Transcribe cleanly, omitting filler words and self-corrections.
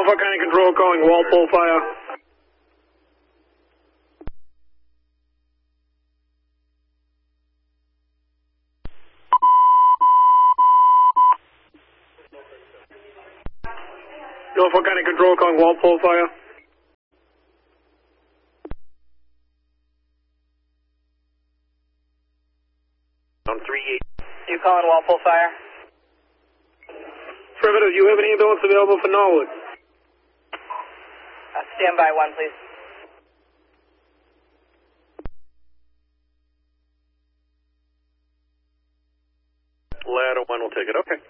Norfolk County Control calling Walpole Fire. Norfolk County Control calling Walpole Fire. On 38. You calling Walpole Fire? Affirmative, you have an ambulance available for Norwood? Stand by one, please. Ladder 1 will take it, okay.